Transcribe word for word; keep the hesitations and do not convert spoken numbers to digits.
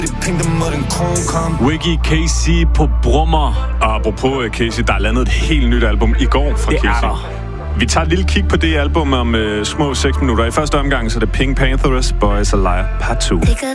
Wiggy Casey på brummer. Og apropos Casey, der er landet et helt nyt album i går fra Casey. Vi tager et lille kig på det album om uh, små seks minutter. I første omgang så er det Pink Panthers, Boys a Liar, part to.